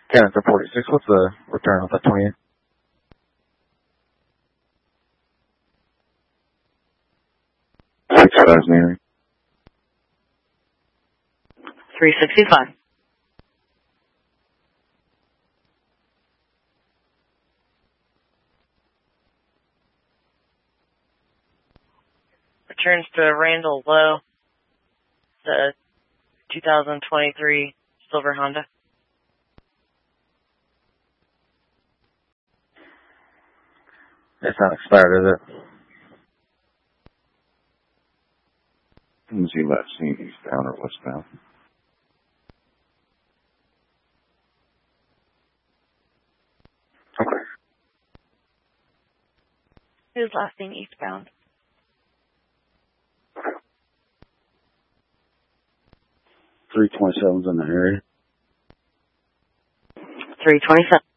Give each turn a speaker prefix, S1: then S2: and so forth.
S1: Canada 46, what's the return on that 28? $6,000.
S2: 365. Returns to Randall Lowe, the 2023 Silver Honda.
S1: It's not expired, is it?
S3: Is he left seen eastbound or westbound?
S1: Okay.
S2: Who's last seen eastbound?
S3: 327's in the area.
S2: 327.